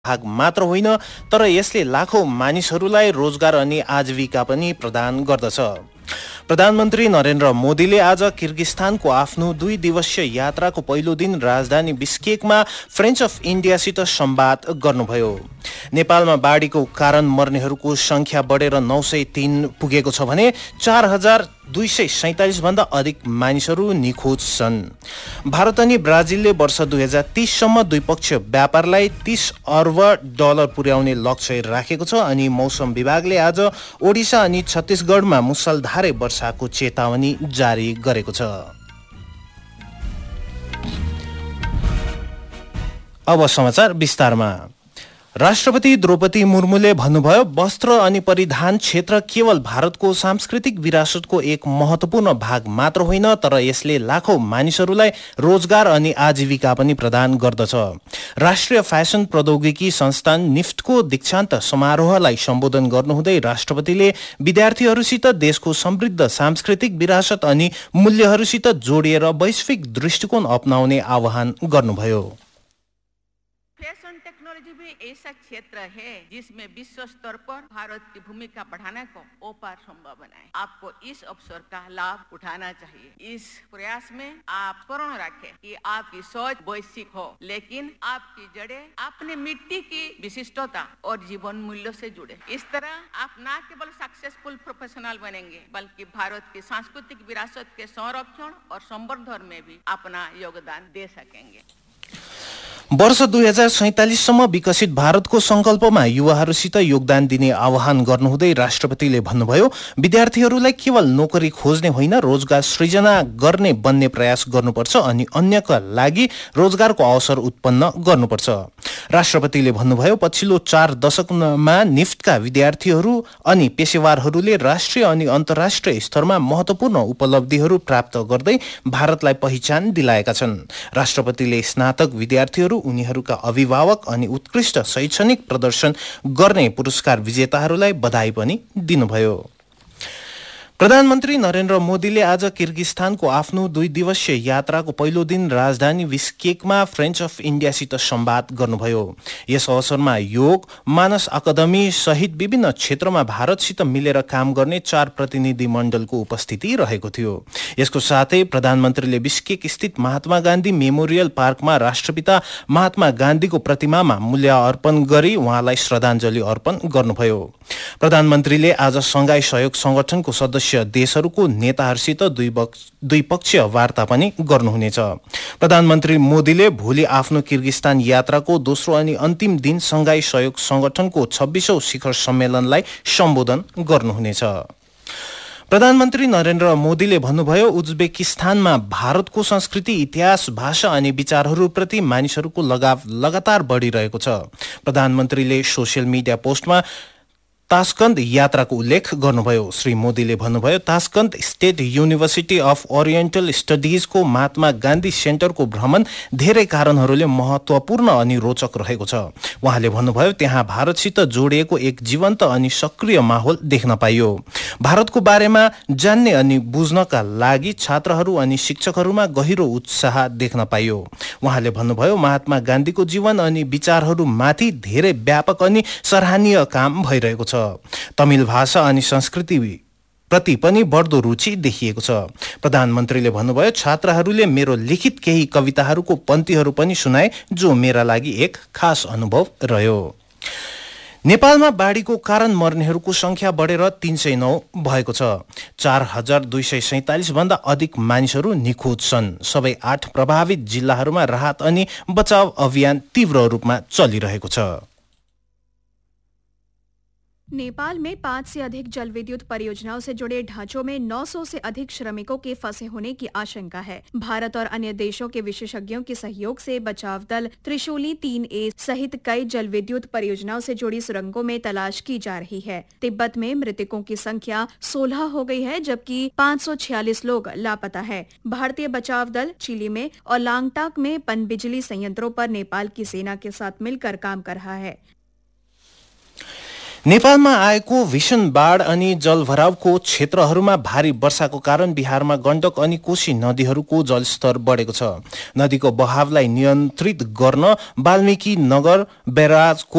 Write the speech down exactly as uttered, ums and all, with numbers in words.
भाग मात्र होइन तर यसले लाखौं मानिसहरूलाई रोजगार अनि आजीविका पनि प्रदान गर्दछ। प्रधानमन्त्री नरेन्द्र मोदीले आज किर्गिस्तानको आफ्नो दुई दिवसीय यात्राको पहिलो दिन राजधानी बिस्केकमा फ्रेन्च अफ इन्डियासित संवाद गर्नुभयो। नेपालमा बाढीको कारण मर्नेहरूको संख्या बढेर नौ सय तीन पुगेको छ भने चार हजार दुई सय सैतालिस भन्दा अधिक मानिसहरू निखोज छन्। भारत अनि ब्राजिलले वर्ष दुई हजार तीससम्म द्विपक्षीय व्यापारलाई तीस अर्ब डलर पुर्याउने लक्ष्य राखेको छ अनि मौसम विभागले आज ओडिसा अनि छत्तीसगढमा मुसलधारे वर्षाको चेतावनी जारी गरेको छ। अब समाचार विस्तारमा। राष्ट्रपति द्रौपदी मुर्मुले भन्नुभयो, वस्त्र अनि परिधान क्षेत्र केवल भारतको सांस्कृतिक विरासतको एक महत्वपूर्ण भाग मात्र होइन तर यसले लाखौं मानिसहरूलाई रोजगार अनि आजीविका पनि प्रदान गर्दछ। राष्ट्रिय फ्यासन प्रौद्योगिकी संस्थान निफ्टको दीक्षान्त समारोहलाई सम्बोधन गर्नुहुँदै राष्ट्रपतिले विद्यार्थीहरूसित देशको समृद्ध सांस्कृतिक विरासत अनि मूल्यहरूसित जोडिएर वैश्विक दृष्टिकोण अपनाउने आह्वान गर्नुभयो। फैशन टेक्नोलॉजी भी ऐसा क्षेत्र है जिसमें विश्व स्तर पर भारत की भूमिका बढ़ाने को अपार संभावना है। आपको इस अवसर का लाभ उठाना चाहिए। इस प्रयास में आप स्मरण रखें कि आपकी सोच वैश्विक हो लेकिन आपकी जड़ें अपने मिट्टी की विशिष्टता और जीवन मूल्यों से जुड़े। इस तरह आप न केवल सक्सेसफुल प्रोफेशनल बनेंगे बल्कि भारत की सांस्कृतिक विरासत के संरक्षण और संवर्धन में भी अपना योगदान दे सकेंगे। वर्ष दुई हजार सैतालिससम्म विकसित भारतको संकल्पमा युवाहरूसित योगदान दिने आह्वान गर्नुहुँदै राष्ट्रपतिले भन्नुभयो, विद्यार्थीहरूलाई केवल नोकरी खोज्ने होइन रोजगार सृजना गर्ने बन्ने प्रयास गर्नुपर्छ अनि अन्यका लागि रोजगारको अवसर उत्पन्न गर्नुपर्छ। राष्ट्रपतिले भन्नुभयो, पछिल्लो चार दशकमा निफ्टका विद्यार्थीहरू अनि पेशेवारहरूले राष्ट्रिय अनि अन्तर्राष्ट्रिय स्तरमा महत्वपूर्ण उपलब्धिहरू प्राप्त गर्दै भारतलाई पहिचान दिलाएका छन्। राष्ट्रपतिले स्नातक विद्यार्थीहरू, उनीहरूका अभिभावक अनि उत्कृष्ट शैक्षणिक प्रदर्शन गर्ने पुरस्कार विजेताहरूलाई बधाई पनि दिनुभयो। प्रधानमन्त्री नरेन्द्र मोदीले आज किर्गिस्तानको आफ्नो दुई दिवसीय यात्राको पहिलो दिन राजधानी बिस्केकमा फ्रेन्च अफ इन्डियासित संवाद गर्नुभयो। यस अवसरमा योग, मानस अकादमी सहित विभिन्न क्षेत्रमा भारतसित मिलेर काम गर्ने चार प्रतिनिधि मण्डलको उपस्थिति रहेको थियो। यसको साथै प्रधानमन्त्रीले बिस्केक स्थित महात्मा गान्धी मेमोरियल पार्कमा राष्ट्रपिता महात्मा गान्धीको प्रतिमामा मूल्य अर्पण गरी उहाँलाई श्रद्धाञ्जली अर्पण गर्नुभयो। प्रधानमन्त्रीले आज संघाई सहयोग संगठनको सदस्य देशहरूको नेताहरूसित द्विपक्षीय वार्ता पनि गर्नुहुनेछ। प्रधानमन्त्री मोदीले भोलि आफ्नो किर्गिस्तान यात्राको दोस्रो अनि अन्तिम दिन संघाई सहयोग संगठनको छब्बीसौं शिखर सम्मेलनलाई सम्बोधन गर्नुहुनेछ। प्रधानमन्त्री नरेन्द्र मोदीले भन्नुभयो, उज्बेकिस्तानमा भारतको संस्कृति, इतिहास, भाषा अनि विचारहरूप्रति मानिसहरूको लगाव लगातार बढिरहेको छ। प्रधानमन्त्रीले सोसियल मिडिया पोस्टमा तास्कन्द यात्राको उल्लेख गर्नुभयो। श्री मोदीले भन्नुभयो, तास्कन्द state university of oriental स्टडिजको Mahatma Gandhi सेन्टरको भ्रमण धेरै कारणहरूले महत्वपूर्ण अनि रोचक रहेको छ। उहाँले भन्नुभयो, त्यहाँ भारतसित जोडिएको एक जीवन्त अनि सक्रिय माहौल देख्न पाइयो। भारतको बारेमा जान्ने अनि बुझ्नका लागि छात्रहरू अनि शिक्षकहरूमा गहिरो उत्साह देख्न पाइयो। उहाँले भन्नुभयो, महात्मा गान्धीको जीवन अनि विचारहरूमाथि धेरै व्यापक अनि सराहनीय काम भइरहेको छ। तमिल भाषा अनि संस्कृति प्रति पनि बढ्दो रुचि देखिएको छ। प्रधानमन्त्रीले भन्नुभयो, छात्रहरूले मेरो लिखित केही कविताहरूको पन्क्तिहरू पनि सुनाए जो मेरा लागि एक खास अनुभव रह्यो। नेपालमा बाढीको कारण मर्नेहरूको संख्या बढेर तीन सय नौ भएको छ। चार हजार दुई सय सैतालिस भन्दा अधिक मानिसहरू निखोज छन्। सबै आठ प्रभावित जिल्लाहरूमा राहत अनि बचाव अभियान तीव्र रूपमा चलिरहेको छ। नेपाल में पाँच से अधिक जल विद्युत परियोजनाओं से जुड़े ढांचों में नौ सौ से अधिक श्रमिकों के फंसे होने की आशंका है। भारत और अन्य देशों के विशेषज्ञों के सहयोग से बचाव दल त्रिशूली तीन ए सहित कई जल विद्युत परियोजनाओं से जुड़ी सुरंगों में तलाश की जा रही है। तिब्बत में मृतकों की संख्या सोलह हो गई है जबकि पाँच सौ छियालीस लोग लापता है। भारतीय बचाव दल चिली में और लांगटाक में पनबिजली संयंत्रों पर नेपाल की सेना के साथ मिलकर काम कर रहा है। नेपालमा आएको भीषण बाढ अनि जलभरावको क्षेत्रहरूमा भारी वर्षाको कारण बिहारमा गण्डक अनि कोशी नदीहरूको जलस्तर बढेको छ। नदीको बहावलाई नियन्त्रित गर्न वाल्मीकि नगर ब्याराजको